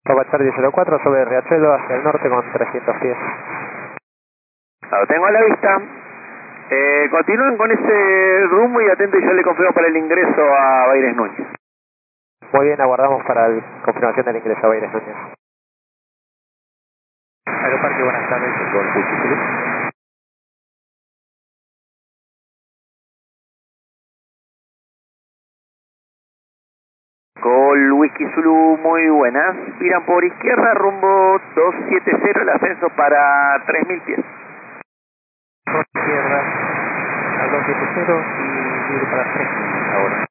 Papa Charlie 04 sobre Riachuelo hacia el norte con 300 pies. Lo tengo a la vista. Continúen con ese rumbo y atento y yo le confirmo para el ingreso a Baires Núñez. Muy bien, aguardamos para la confirmación del ingreso a Baires Núñez. Aeroparque, buenas tardes, con Whisky Zulu. Gol Whisky Zulu, muy buenas. Miran por izquierda, rumbo 270, el ascenso para 3000 pies. Por izquierda, a 270 y libre para 3 ahora.